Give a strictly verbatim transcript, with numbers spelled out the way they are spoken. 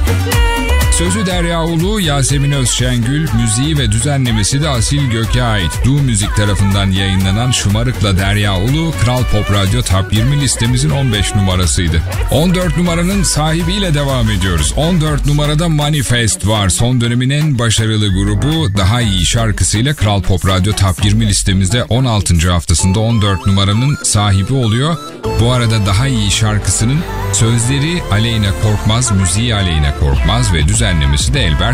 Sözü Derya Ulu, Yasemin Özşengül, müziği ve düzenlemesi de Asil Gök'e ait. Du Müzik tarafından yayınlanan Şımarık'la Derya Ulu, Kral Pop Radyo Top yirmi listemizin on beş numarasıydı. on dört numaranın sahibiyle devam ediyoruz. on dört numarada Manifest var. Son dönemin en başarılı grubu, Daha İyi şarkısıyla Kral Pop Radyo Top yirmi listemizde on altıncı haftasında on dört numaranın sahibi oluyor. Bu arada Daha İyi şarkısının sözleri Aleyna Korkmaz, müziği Aleyna Korkmaz ve düzenlemesi de Elber